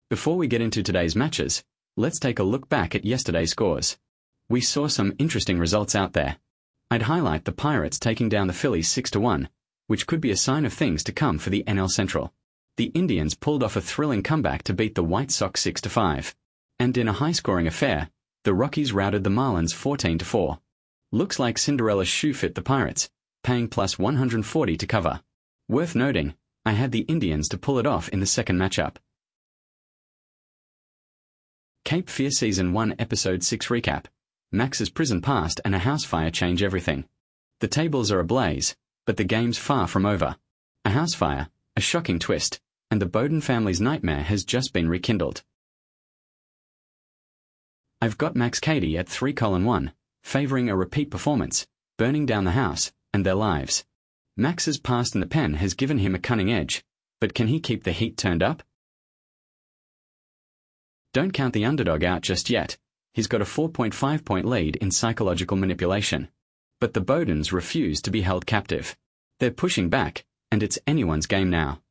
Before we get into today's matches, let's take a look back at yesterday's scores. We saw some interesting results out there. I'd highlight the Pirates taking down the Phillies 6-1, which could be a sign of things to come for the NL Central. The Indians pulled off a thrilling comeback to beat the White Sox 6-5. And in a high-scoring affair, the Rockies routed the Marlins 14-4. Looks like Cinderella's shoe fit the Pirates, paying plus 140 to cover. Worth noting, I had the Indians to pull it off in the second matchup. Cape Fear Season 1 Episode 6 Recap. Max's prison past and a house fire change everything. The tables are ablaze, but the game's far from over. A house fire, a shocking twist, and the Bowden family's nightmare has just been rekindled. I've got Max Cady at 3:1, favoring a repeat performance, burning down the house, and their lives. Max's past in the pen has given him a cunning edge, but can he keep the heat turned up? Don't count the underdog out just yet. He's got a 4.5-point lead in psychological manipulation. But the Bowdens refuse to be held captive. They're pushing back, and it's anyone's game now.